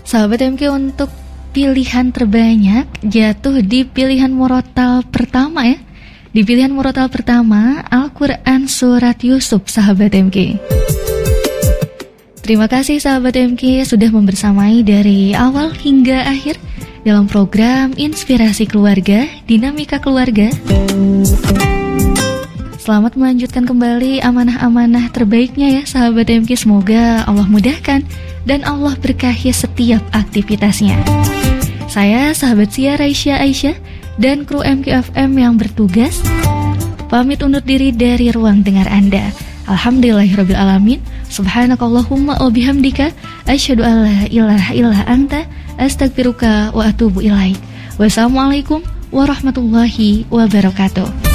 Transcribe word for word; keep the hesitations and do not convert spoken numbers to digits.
Sahabat M K, untuk pilihan terbanyak jatuh di pilihan murotal pertama ya. Di pilihan murotal pertama Al-Quran Surat Yusuf, sahabat M K. Terima kasih sahabat M K sudah membersamai dari awal hingga akhir dalam program Inspirasi Keluarga, Dinamika Keluarga. Selamat melanjutkan kembali amanah-amanah terbaiknya ya sahabat M K. Semoga Allah mudahkan dan Allah berkahi setiap aktivitasnya. Saya sahabat Sia Raisya Aisyah dan kru M K F M yang bertugas pamit undur diri dari ruang dengar Anda. Alhamdulillahirrabbilalamin. Subhanakallahumma wa bihamdika asyhadu an la ilaha illa anta astaghfiruka wa atubu ilaik. Wassalamualaikum warahmatullahi wabarakatuh.